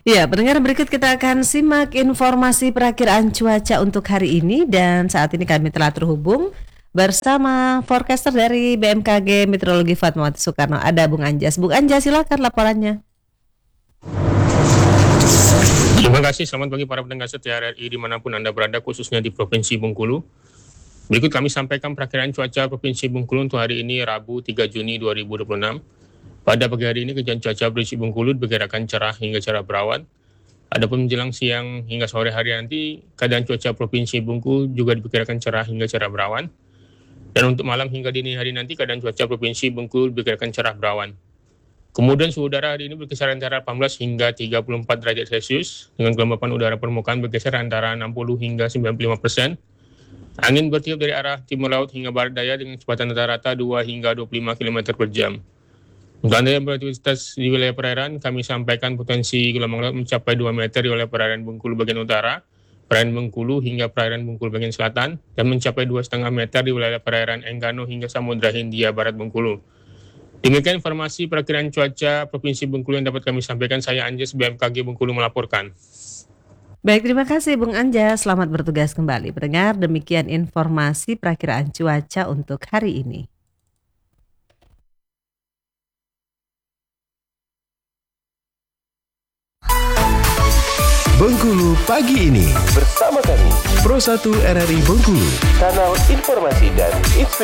Ya, pendengar berikut kita akan simak informasi perakiraan cuaca untuk hari ini dan saat ini kami telah terhubung bersama forecaster dari BMKG Meteorologi Fatmawati Soekarno. Ada Bung Anjas. Bung Anjas, silakan laporannya. Terima kasih, selamat pagi para pendengar setia RRI dimanapun Anda berada, khususnya di Provinsi Bengkulu. Berikut kami sampaikan perakiraan cuaca Provinsi Bengkulu untuk hari ini Rabu 3 Juni 2026. Pada pagi hari ini keadaan cuaca Provinsi Bengkulu diperkirakan cerah hingga cerah berawan. Adapun menjelang siang hingga sore hari nanti, keadaan cuaca Provinsi Bengkulu juga diperkirakan cerah hingga cerah berawan. Dan untuk malam hingga dini hari nanti, keadaan cuaca Provinsi Bengkulu diperkirakan cerah berawan. Kemudian suhu udara hari ini berkisar antara 18 hingga 34 derajat Celcius, dengan kelembapan udara permukaan berkisar antara 60 hingga 95%. Angin bertiup dari arah timur laut hingga barat daya dengan kecepatan rata-rata 2 hingga 25 km per jam. Untuk Anda yang beraktivitas di wilayah perairan, kami sampaikan potensi gelombang laut mencapai 2 meter di wilayah perairan Bengkulu bagian utara, perairan Bengkulu hingga perairan Bengkulu bagian selatan, dan mencapai 2,5 meter di wilayah perairan Enggano hingga Samudra Hindia Barat Bengkulu. Demikian informasi perakiraan cuaca Provinsi Bengkulu yang dapat kami sampaikan. Saya Anjas, BMKG Bengkulu melaporkan. Baik, terima kasih Bung Anjas. Selamat bertugas kembali. Pendengar, demikian informasi perakiraan cuaca untuk hari ini. Bengkulu pagi ini bersama kami Pro 1 RRI Bengkulu, kanal informasi dan inspirasi.